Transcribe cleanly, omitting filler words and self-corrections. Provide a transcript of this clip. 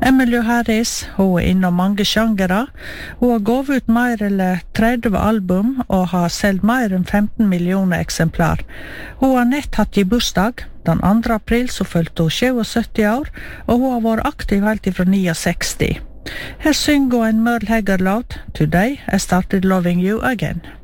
Emmylou Harris, hun innom mange sjangere. Hun har gått ut mer eller 30 album og har solgt mer enn 15 millioner eksemplar. Hun har nett hatt i bursdag. Den 2. april så fylte hun 77 år, og hun har vært aktiv helt ifra 69. Her synger hun en Merle Haggard-låt, Today I Started Loving You Again.